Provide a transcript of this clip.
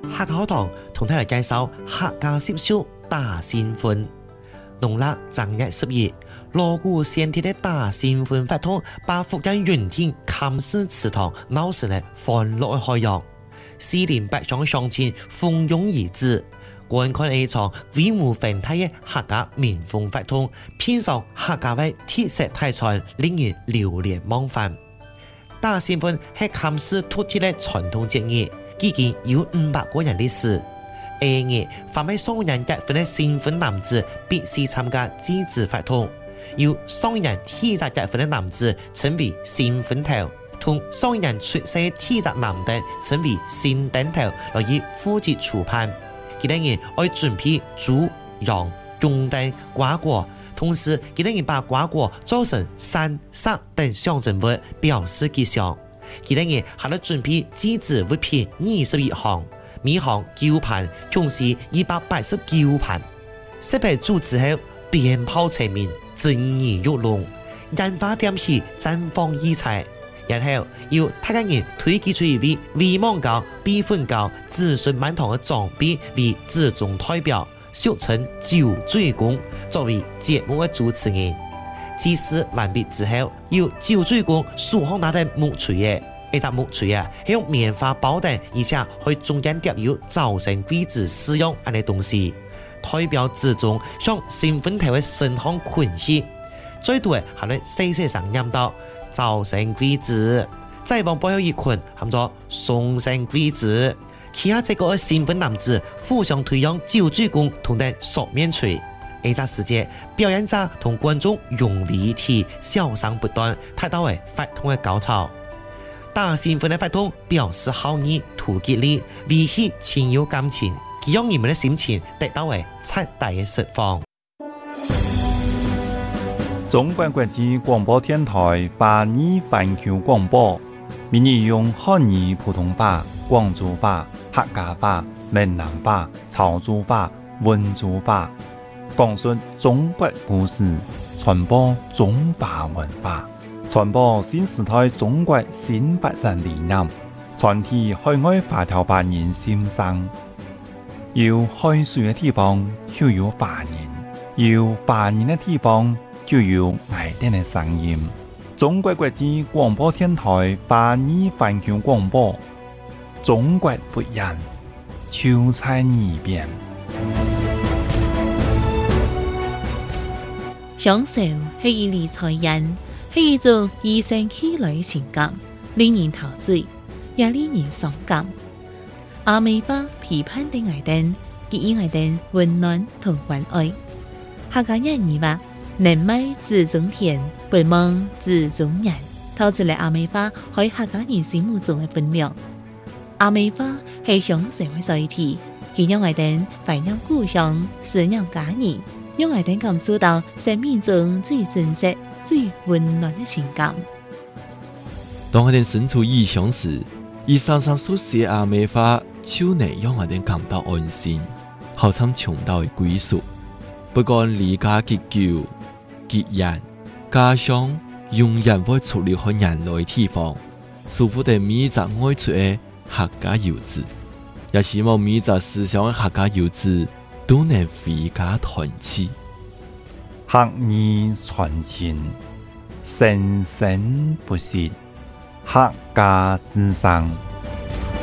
客家堂同大家介紹客家習俗打新婚。農曆正月10日，鑼鼓喧天的打新婚活動，把福建雲天蠶絲祠堂鬧成了歡樂的海洋。四鄰八鄉鄉親蜂擁而至，觀看一場威武宏大的客家民風活動，品嘗客家的特色題材，令人流連忘返。打新婚係蠶絲突厥的傳統節日，已經有500多年歷史。日，凡係雙人結婚的新婚男子必須參加祭祀活動，由雙人體質結婚的男子稱為新婚頭，同雙人出世體質男等稱為新燈頭，來以夫妻處判。佢哋人愛準備豬、羊、公燈、瓜果，同時佢哋人把瓜果做成山、石等象徵物，表示吉祥。佢哋人還要準備祭祀物品21項。每項9盤，總是189盤。設備組之後，鞭炮齊鳴，震耳欲聾，煙花點起，綻放異彩。然後由客家人推舉出一位威望高、輩分高、子孫滿堂的長輩為至宗代表，俗稱酒醉公，作為節目的主持人。祭祀完畢之後，由酒醉公手上拿的木錘嘅。一隻木錘啊，係用棉花包定，而且喺中間夾有造成貴子使用咁嘅東西，代表之中向新婚頭嘅身項捆繫。最多嘅係喺細細上念到造成貴子，再往背後一捆，喊做送成貴子。其他這個新婚男子互相推讓酒醉公同等索面錘。呢隻時節，表演者同觀眾融為一體，笑聲不斷，睇到嘅發通嘅高潮。打新婚的活動表示好意、圖吉利，維繫親友感情，佢讓你們的心情得到嘅徹底嘅釋放。 中國國際廣播電台華語環球廣播，每日用漢語、普通話、廣州話、客家話、閩南話、潮州話、溫州話，講述中國故事，傳播中華文化。傳播新時代中國新發展理念，傳遞海外華僑華人心聲。有海水的地方就有華人，有華人的地方就有愛人的聲音。中國國際廣播電台華語環球廣播，中國不一樣，就在耳邊。 享受係一理財人。係一種與生俱來的情感，令人陶醉，也令人傷感。阿美巴批判的愛人，給予愛人溫暖同關愛。客家人語話：能賣子中田，不忘子中人，透出嚟阿美巴喺客家人心目中的分量。阿美巴係享受嘅載體，佢讓愛人懷念故鄉，思念家人，讓愛人感受到生命中最真實、最溫暖的情感。 當我哋身處異鄉時，以常常書寫阿美話，就能讓我哋感到安心，好像尋到嘅歸屬。不管離家幾久、幾遠，家鄉永遠會出離開人類地方。祝福哋每一隻愛出嘅客家遊子，也希望每一隻思鄉嘅客家遊子都能回家團聚。 客語傳情，生生不息，客家之聲。